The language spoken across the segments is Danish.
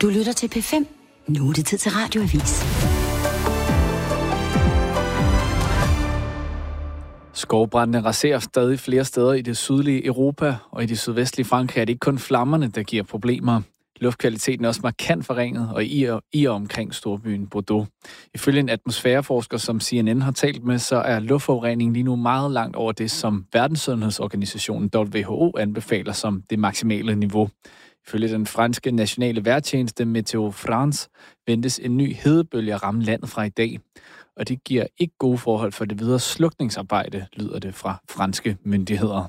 Du lytter til P5. Nu er det tid til Radioavis. Skovbrændene raserer stadig flere steder i det sydlige Europa, og i det sydvestlige Frankrig er det ikke kun flammerne, der giver problemer. Luftkvaliteten er også markant forringet, og i og omkring storbyen Bordeaux. Ifølge en atmosfæreforsker, som CNN har talt med, så er luftforureningen lige nu meget langt over det, som Verdenssundhedsorganisationen WHO anbefaler som det maksimale niveau. Ifølge den franske nationale vejrtjeneste Météo France ventes en ny hedebølge at ramme landet fra i dag. Og det giver ikke gode forhold for det videre slukningsarbejde, lyder det fra franske myndigheder.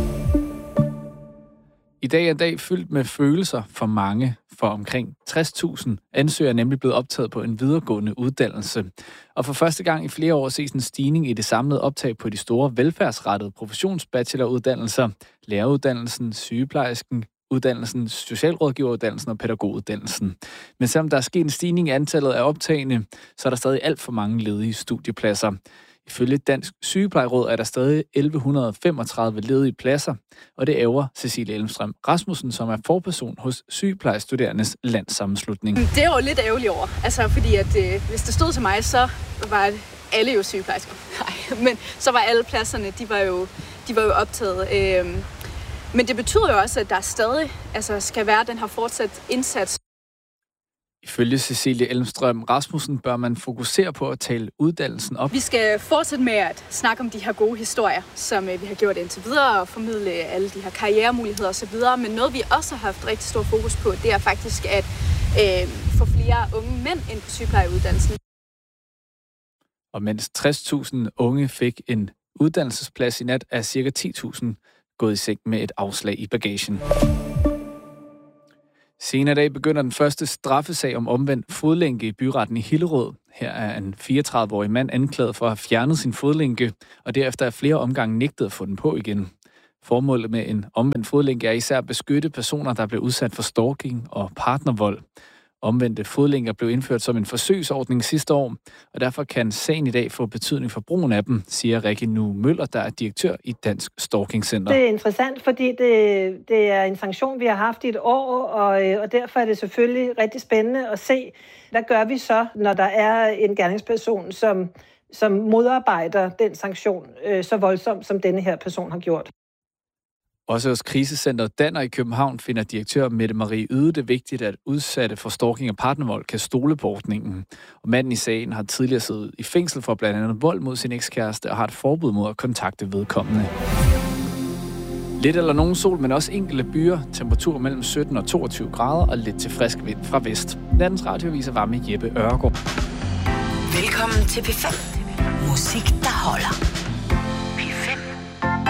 I dag er en dag fyldt med følelser for mange. For omkring 60.000 ansøgere er nemlig blevet optaget på en videregående uddannelse. Og for første gang i flere år ses en stigning i det samlede optag på de store velfærdsrettede professionsbacheloruddannelser, læreruddannelsen, sygeplejersken, uddannelsen, socialrådgiveruddannelsen og pædagoguddannelsen. Men selvom der er sket en stigning i antallet af optagende, så er der stadig alt for mange ledige studiepladser. Ifølge Dansk Sygeplejeråd er der stadig 1135 ledige pladser, og det ærger Cecilie Elmstrøm Rasmussen, som er forperson hos Sygeplejestuderendes Landssammenslutning. Det er jo lidt ærgerligt over, fordi at hvis det stod til mig, så var alle jo sygeplejersker. Nej, men så var alle pladserne, de var jo optaget. Men det betyder jo også, at der stadig skal være den her fortsat indsats. Ifølge Cecilie Elmstrøm Rasmussen bør man fokusere på at tale uddannelsen op. Vi skal fortsætte med at snakke om de her gode historier, som vi har gjort indtil videre, og formidle alle de her karrieremuligheder osv. Men noget, vi også har haft rigtig stor fokus på, det er faktisk at få flere unge mænd ind på sygeplejeuddannelsen. Og mens 60.000 unge fik en uddannelsesplads i nat, er ca. 10.000 gået i seng med et afslag i bagagen. Senere i dag begynder den første straffesag om omvendt fodlænke i byretten i Hillerød. Her er en 34-årig mand anklaget for at have fjernet sin fodlænke, og derefter er flere omgange nægtet at få den på igen. Formålet med en omvendt fodlænke er især at beskytte personer, der bliver udsat for stalking og partnervold. Omvendte fodlænker blev indført som en forsøgsordning sidste år, og derfor kan sagen i dag få betydning for brugen af dem, siger Rikke Nu Møller, der er direktør i Dansk Stalking Center. Det er interessant, fordi det er en sanktion, vi har haft i et år, og derfor er det selvfølgelig rigtig spændende at se, hvad gør vi så, når der er en gerningsperson, som modarbejder den sanktion så voldsomt, som denne her person har gjort. Også hos krisecenteret Danner i København finder direktør Mette Marie Yde det vigtigt, at udsatte for stalking og partnervold kan stole på ordningen. Og manden i sagen har tidligere siddet i fængsel for blandt andet vold mod sin ekskæreste og har et forbud mod at kontakte vedkommende. Lidt eller nogen sol, men også enkelte byer. Temperatur mellem 17 og 22 grader og lidt til frisk vind fra vest. Nattens radioavis var med Jeppe Ørgaard. Velkommen til P5. Musik, der holder.